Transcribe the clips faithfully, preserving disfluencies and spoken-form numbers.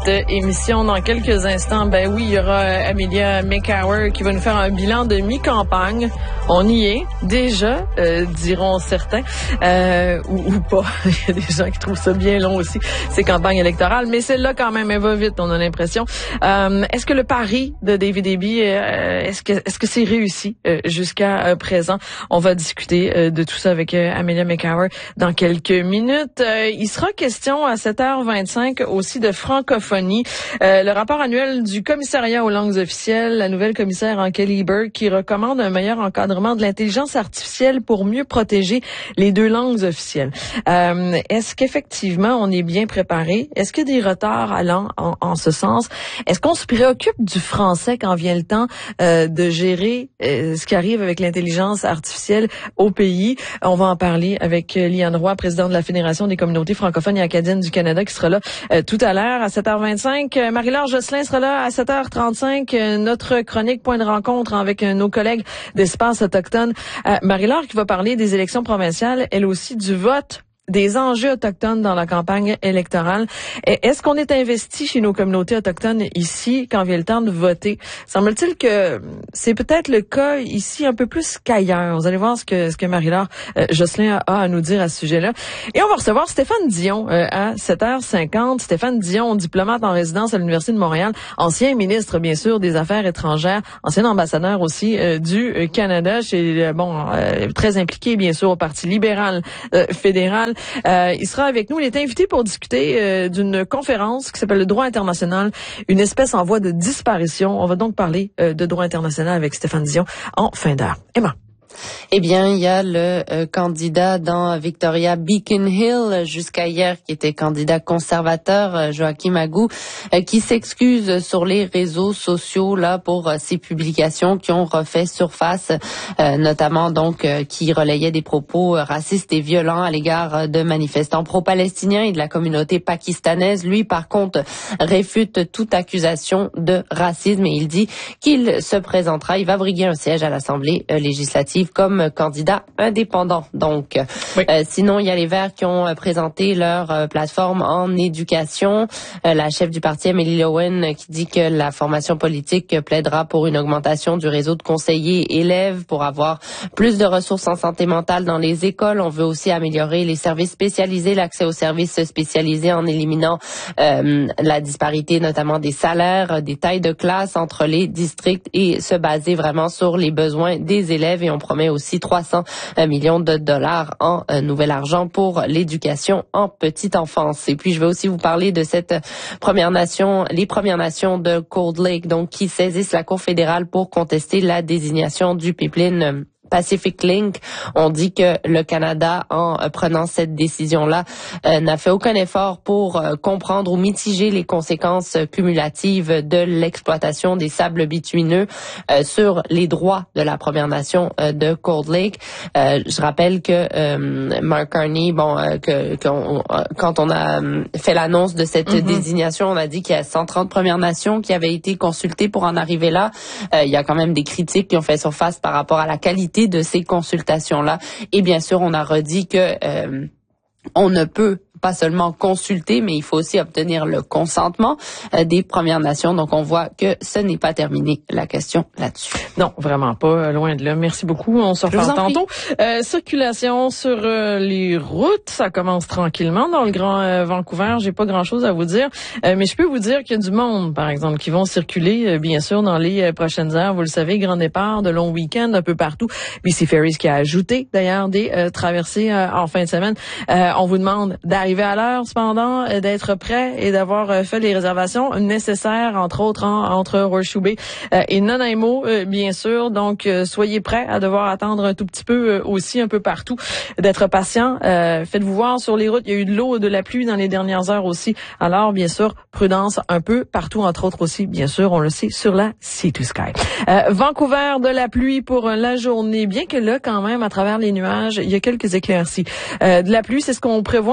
cette émission dans quelques instants. Ben oui, il y aura Amelia McHour qui va nous faire un bilan de mi-campagne. On y est déjà, euh, diront certains, euh, ou, ou pas. Il y a des gens qui trouvent ça bien long aussi, ces campagnes électorales. Mais celle-là, quand même, elle va vite, on a l'impression. Euh, est-ce que le pari de David Eby, euh, est-ce que est-ce que c'est réussi euh, jusqu'à euh, présent? On va discuter euh, de tout ça avec euh, Amelia McHour dans quelques minutes. Euh, il sera question à sept heures vingt-cinq aussi de francophonie. Euh, le rapport annuel du commissariat aux langues officielles, la nouvelle commissaire Kelly Burke qui recommande un meilleur encadrement de l'intelligence artificielle pour mieux protéger les deux langues officielles. Euh, est-ce qu'effectivement on est bien préparé? Est-ce qu'il y a des retards allant en, en ce sens? Est-ce qu'on se préoccupe du français quand vient le temps euh, de gérer euh, ce qui arrive avec l'intelligence artificielle au pays? On va en parler avec euh, Liane Roy, présidente de la Fédération des communautés francophones et acadiennes du Canada, qui sera là euh, tout à l'heure à sept heures vingt-cinq. Euh, Marie-Laure Josselin sera là à sept heures trente-cinq. Euh, notre chronique Point de rencontre avec euh, nos collègues d'Espace autochtone. Euh, Marie-Laure qui va parler des élections provinciales, elle aussi du vote, des enjeux autochtones dans la campagne électorale. Est-ce qu'on est investi chez nos communautés autochtones ici quand vient le temps de voter? Semble-t-il que c'est peut-être le cas ici un peu plus qu'ailleurs. Vous allez voir ce que ce que Marie-Laure euh, Josselin a, a à nous dire à ce sujet-là. Et on va recevoir Stéphane Dion euh, à sept heures cinquante. Stéphane Dion, diplomate en résidence à l'Université de Montréal, ancien ministre bien sûr des Affaires étrangères, ancien ambassadeur aussi euh, du euh, Canada, chez euh, bon euh, très impliqué bien sûr au Parti libéral euh, fédéral. Euh, il sera avec nous. Il est invité pour discuter euh, d'une conférence qui s'appelle le droit international, une espèce en voie de disparition. On va donc parler euh, de droit international avec Stéphane Dion en fin d'heure. Emma. Eh bien, il y a le euh, candidat dans Victoria Beacon Hill jusqu'à hier qui était candidat conservateur, euh, Joachim Agou, euh, qui s'excuse sur les réseaux sociaux là pour euh, ses publications qui ont refait surface, euh, notamment donc euh, qui relayaient des propos euh, racistes et violents à l'égard euh, de manifestants pro-palestiniens et de la communauté pakistanaise. Lui, par contre, réfute toute accusation de racisme et il dit qu'il se présentera, il va briguer un siège à l'Assemblée euh, législative comme candidat indépendant. Donc, oui. euh, sinon, il y a les Verts qui ont euh, présenté leur euh, plateforme en éducation. Euh, la chef du parti, Emily Lowen, euh, qui dit que la formation politique euh, plaidera pour une augmentation du réseau de conseillers élèves pour avoir plus de ressources en santé mentale dans les écoles. On veut aussi améliorer les services spécialisés, l'accès aux services spécialisés en éliminant euh, la disparité, notamment des salaires, des tailles de classe entre les districts et se baser vraiment sur les besoins des élèves. Et on promet aussi trois cents millions de dollars en euh, nouvel argent pour l'éducation en petite enfance. Et puis, je vais aussi vous parler de cette Première Nation, les Premières Nations de Cold Lake, donc qui saisissent la Cour fédérale pour contester la désignation du pipeline euh, Pacific Link. On dit que le Canada, en euh, prenant cette décision-là, euh, n'a fait aucun effort pour euh, comprendre ou mitiger les conséquences euh, cumulatives de l'exploitation des sables bitumineux euh, sur les droits de la Première Nation euh, de Cold Lake. Euh, je rappelle que euh, Mark Carney, bon, euh, que, que on, euh, quand on a euh, fait l'annonce de cette mm-hmm. désignation, on a dit qu'il y a cent trente Premières Nations qui avaient été consultées pour en arriver là. Euh, il y a quand même des critiques qui ont fait surface par rapport à la qualité de ces consultations-là. Et bien sûr, on a redit que euh, on ne peut pas seulement consulter, mais il faut aussi obtenir le consentement euh, des Premières Nations. Donc, on voit que ce n'est pas terminé, la question là-dessus. Non, vraiment pas, loin de là. Merci beaucoup. On se reparle tantôt. Euh, circulation sur euh, les routes, ça commence tranquillement dans le Grand euh, Vancouver. J'ai pas grand-chose à vous dire, euh, mais je peux vous dire qu'il y a du monde, par exemple, qui vont circuler, euh, bien sûr, dans les euh, prochaines heures. Vous le savez, grand départ de long week-end un peu partout. B C Ferries qui a ajouté, d'ailleurs, des euh, traversées euh, en fin de semaine. Euh, on vous demande d'arriver à l'heure, cependant, euh, d'être prêt et d'avoir euh, fait les réservations nécessaires, entre autres, en, entre Horseshoe Bay euh, et Nanaimo, euh, bien sûr. Donc, euh, soyez prêts à devoir attendre un tout petit peu euh, aussi, un peu partout, d'être patient. Euh, faites-vous voir sur les routes, il y a eu de l'eau, de la pluie dans les dernières heures aussi. Alors, bien sûr, prudence un peu partout, entre autres aussi, bien sûr, on le sait, sur la Sea to Sky. Euh, Vancouver, de la pluie pour euh, la journée, bien que là, quand même, à travers les nuages, il y a quelques éclaircies. Euh, de la pluie, c'est ce qu'on prévoit, en tout cas,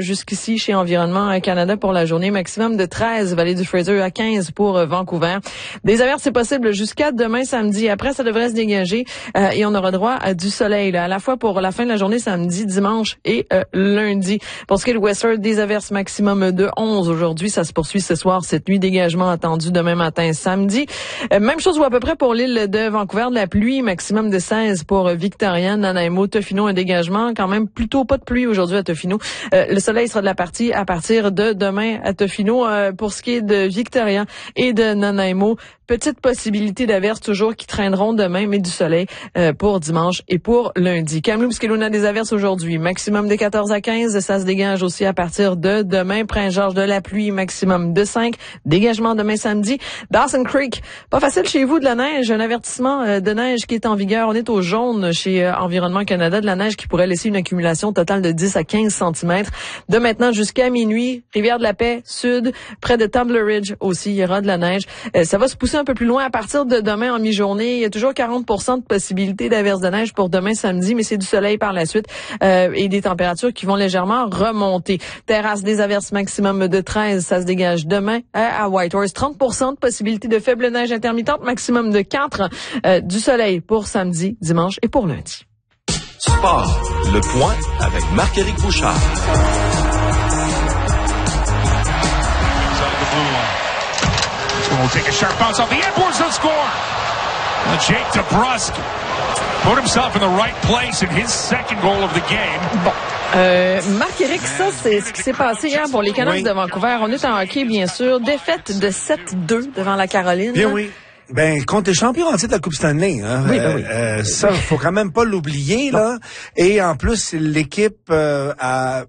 jusqu'ici chez Environnement Canada pour la journée. Maximum de treize, Vallée du Fraser à quinze pour euh, Vancouver. Des averses, c'est possible jusqu'à demain samedi. Après, ça devrait se dégager euh, et on aura droit à du soleil, là, à la fois pour la fin de la journée samedi, dimanche et euh, lundi. Pour ce qui est de Western, des averses maximum de onze aujourd'hui. Ça se poursuit ce soir, cette nuit. Dégagement attendu demain matin, samedi. Euh, même chose ou à peu près pour l'île de Vancouver, de la pluie, maximum de seize pour Victoria, Nanaimo, Tofino, un dégagement. Quand même plutôt pas de pluie aujourd'hui à Tofino. Euh, le soleil sera de la partie à partir de demain à Tofino. Euh, pour ce qui est de Victoria et de Nanaimo, petite possibilité d'averses toujours qui traîneront demain, mais du soleil euh, pour dimanche et pour lundi. Kamloops, Kelowna, des averses aujourd'hui. Maximum de quatorze à quinze. Ça se dégage aussi à partir de demain. Prince-Georges, de la pluie, maximum de cinq. Dégagement demain samedi. Dawson Creek, pas facile chez vous, de la neige. Un avertissement euh, de neige qui est en vigueur. On est au jaune chez euh, Environnement Canada. De la neige qui pourrait laisser une accumulation totale de dix à quinze centimètres. De maintenant jusqu'à minuit. Rivière-de-la-Paix, sud, près de Tumbler Ridge aussi, il y aura de la neige. Euh, ça va se pousser un peu plus loin à partir de demain en mi-journée. Il y a toujours quarante pour cent de possibilité d'averse de neige pour demain samedi, mais c'est du soleil par la suite euh, et des températures qui vont légèrement remonter. Terrasse, des averses maximum de treize, ça se dégage demain à, à Whitehorse. trente pour cent de possibilité de faible neige intermittente, maximum de quatre. Euh, du soleil pour samedi, dimanche et pour lundi. Sport, le point avec Marc-Éric Bouchard. Will take a sharp bounce off the Edwards to score. Uh, Jake DeBrusk put himself in the right place in his second goal of the game. Bon. Euh, Marc-Éric, ça, c'est ce qui s'est passé hier pour les Canucks oui. de Vancouver. On est en hockey, bien sûr. Défaite de sept deux devant la Caroline. Bien oui. Ben, contre les champions en titre de la Coupe Stanley, hein, oui, euh, ben oui. euh, ça, faut quand même pas l'oublier, là. Et en plus, l'équipe euh, a